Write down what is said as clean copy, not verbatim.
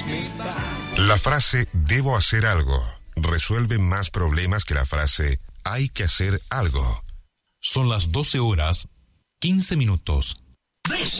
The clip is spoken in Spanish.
La frase debo hacer algo resuelve más problemas que la frase hay que hacer algo. Son las 12:15.